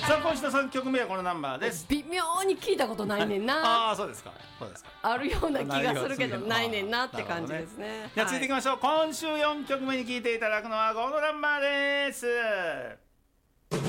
さあ今週の3曲目はこのナンバーです。 微妙に聞いたことないねんな。 ああそうですか、そうですか。 あるような気がするけどないねんなって感じですね。 じゃあ続いていきましょう。今週4曲目に聴いていただくのはこのナンバーです。